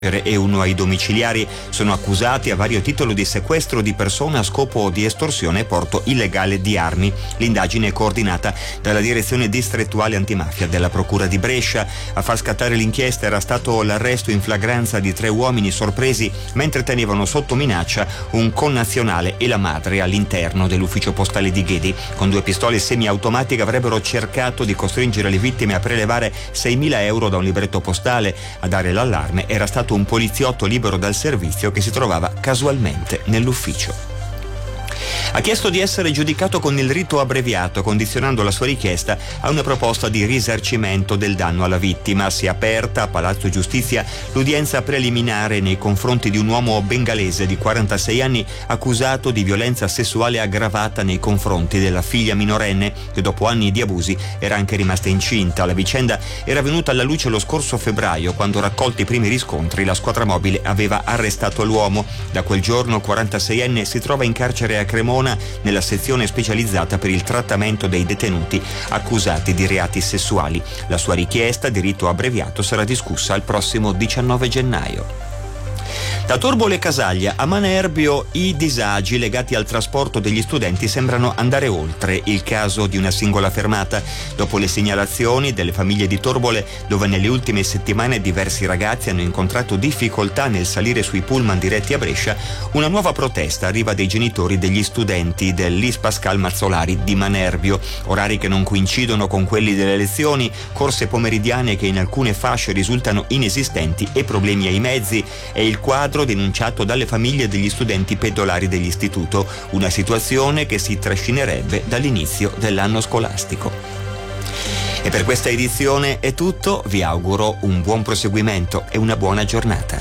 e uno ai domiciliari sono accusati a vario titolo di sequestro di persona a scopo di estorsione e porto illegale di armi. L'indagine è coordinata dalla direzione distrettuale antimafia della Procura di Brescia. A far scattare l'inchiesta era stato l'arresto in flagranza di 3 uomini sorpresi mentre tenevano sotto minaccia un connazionale e la madre all'interno dell'ufficio postale di Ghedi. Con 2 pistole semiautomatiche avrebbero cercato di costringere le vittime a prelevare 6.000 euro da un libretto postale. A dare l'allarme era stato un poliziotto libero dal servizio che si trovava casualmente nell'ufficio. Ha chiesto di essere giudicato con il rito abbreviato, condizionando la sua richiesta a una proposta di risarcimento del danno alla vittima. Si è aperta a Palazzo Giustizia l'udienza preliminare nei confronti di un uomo bengalese di 46 anni accusato di violenza sessuale aggravata nei confronti della figlia minorenne, che dopo anni di abusi era anche rimasta incinta. La vicenda era venuta alla luce lo scorso febbraio, quando, raccolti i primi riscontri, la squadra mobile aveva arrestato l'uomo. Da quel giorno 46enne si trova in carcere a Cremona, nella sezione specializzata per il trattamento dei detenuti accusati di reati sessuali. La sua richiesta di rito abbreviato sarà discussa il prossimo 19 gennaio. Da Torbole Casaglia a Manerbio i disagi legati al trasporto degli studenti sembrano andare oltre il caso di una singola fermata. Dopo le segnalazioni delle famiglie di Torbole, dove nelle ultime settimane diversi ragazzi hanno incontrato difficoltà nel salire sui pullman diretti a Brescia, una nuova protesta arriva dai genitori degli studenti dell'Is Pascal Mazzolari di Manerbio. Orari che non coincidono con quelli delle lezioni, corse pomeridiane che in alcune fasce risultano inesistenti e problemi ai mezzi. È il quadro denunciato dalle famiglie degli studenti pedolari dell'istituto, una situazione che si trascinerebbe dall'inizio dell'anno scolastico. E per questa edizione è tutto, vi auguro un buon proseguimento e una buona giornata.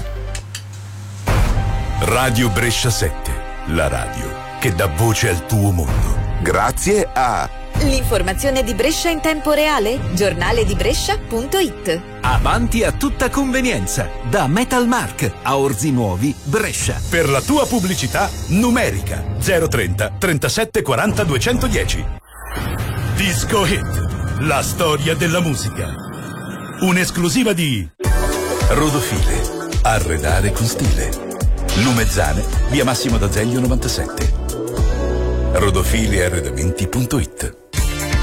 Radio Brescia 7, la radio che dà voce al tuo mondo. Grazie a l'informazione di Brescia in tempo reale, giornaledibrescia.it. Avanti a tutta convenienza, da Metalmark a Orzi Nuovi, Brescia. Per la tua pubblicità numerica 030 37 40 210. Disco Hit, la storia della musica. Un'esclusiva di Rodofile, arredare con stile. Lumezzane, via Massimo d'Azeglio 97. rodofilearredamenti.it.